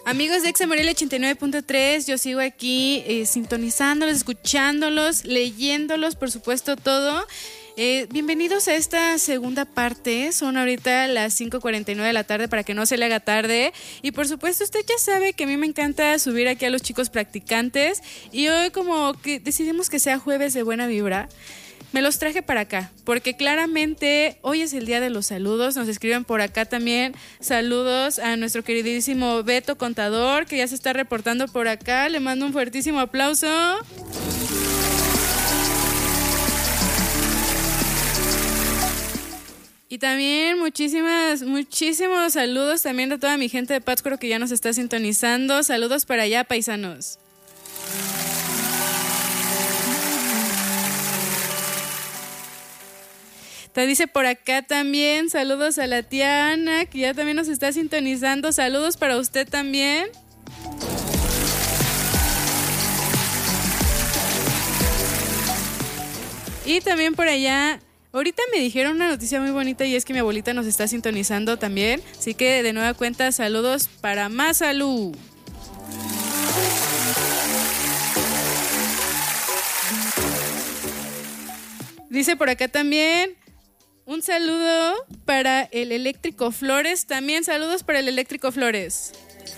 Amigos de Exa Morelia 89.3, yo sigo aquí sintonizándolos, escuchándolos, leyéndolos, por supuesto, todo. Bienvenidos a esta segunda parte. Son ahorita las 5:49 de la tarde para que no se le haga tarde. Y por supuesto, usted ya sabe que a mí me encanta subir aquí a los chicos practicantes. Y hoy, como que decidimos que sea jueves de buena vibra, me los traje para acá, porque claramente hoy es el día de los saludos. Nos escriben por acá también saludos a nuestro queridísimo Beto Contador, que ya se está reportando por acá. Le mando un fuertísimo aplauso. Y también muchísimos saludos también a toda mi gente de Pátzcuaro que ya nos está sintonizando. Saludos para allá, paisanos. Te dice por acá también, saludos a la tía Ana, que ya también nos está sintonizando. Saludos para usted también. Y también por allá, ahorita me dijeron una noticia muy bonita y es que mi abuelita nos está sintonizando también. Así que de nueva cuenta, saludos para Masalú. Dice por acá también, un saludo para el Eléctrico Flores. También saludos para el Eléctrico Flores.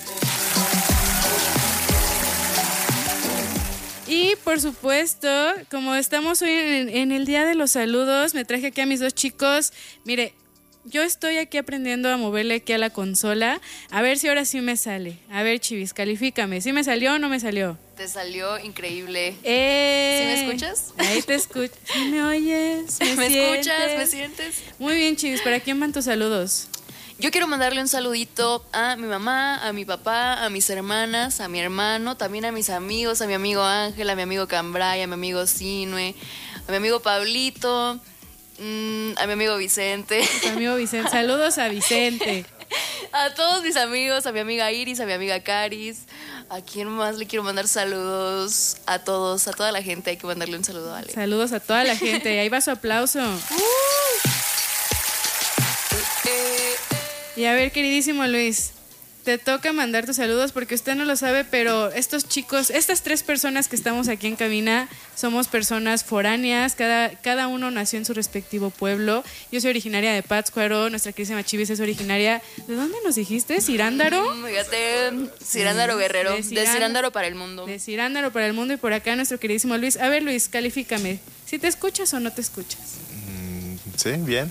Y por supuesto, como estamos hoy en el día de los saludos, me traje aquí a mis dos chicos. Mire, yo estoy aquí aprendiendo a moverle aquí a la consola. A ver si ahora sí me sale. A ver, Chivis, califícame. ¿Sí me salió o no me salió? Te salió increíble. ¿Sí me escuchas? Ahí te escucho. ¿Sí me oyes? ¿Me escuchas? ¿Me sientes? Muy bien, Chivis. ¿Para quién van tus saludos? Yo quiero mandarle un saludito a mi mamá, a mi papá, a mis hermanas, a mi hermano, también a mis amigos, a mi amigo Ángel, a mi amigo Cambray, a mi amigo Sinue, a mi amigo Pablito, a mi amigo Vicente. A mi amigo Vicente. Saludos a Vicente. A todos mis amigos, a mi amiga Iris, a mi amiga Caris. ¿A quién más le quiero mandar saludos? A todos, a toda la gente hay que mandarle un saludo a Ale. Saludos a toda la gente. Ahí va su aplauso. Y a ver, queridísimo Luis, te toca mandar tus saludos porque usted no lo sabe, pero estos chicos, estas tres personas que estamos aquí en cabina, somos personas foráneas, cada uno nació en su respectivo pueblo. Yo soy originaria de Pátzcuaro, nuestra queridísima Chivis es originaria. ¿De dónde nos dijiste? ¿Cirándaro? Fíjate, Cirándaro Guerrero, de Cirándaro para el mundo. De Cirándaro para el mundo y por acá nuestro queridísimo Luis. A ver, Luis, califícame. ¿Si te escuchas o no te escuchas? Sí, bien.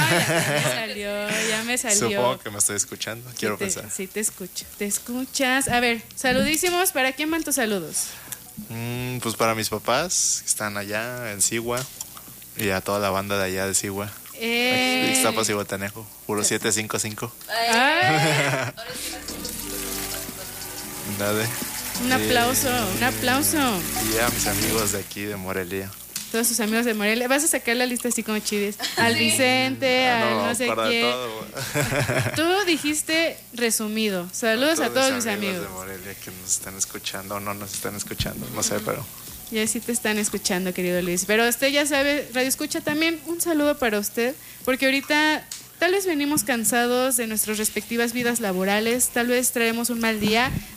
Ya me salió. Supongo que me estoy escuchando, quiero pensar. Sí, te escucho. ¿Te escuchas? A ver, saludísimos. ¿Para quién van tus saludos? Pues para mis papás, que están allá en Sigua, y a toda la banda de allá de Sigua. Ixtapas y Guatanejo, puro 755. Un aplauso. Y a mis amigos de aquí de Morelia. Todos sus amigos de Morelia. Vas a sacar la lista así como Chivis. Al Vicente, no sé quién. Tú dijiste resumido. Saludos a todos mis amigos de Morelia que nos están escuchando o no nos están escuchando, no sé, pero ya sí te están escuchando, querido Luis. Pero usted ya sabe, Radio Escucha también, un saludo para usted, porque ahorita tal vez venimos cansados de nuestras respectivas vidas laborales, tal vez traemos un mal día.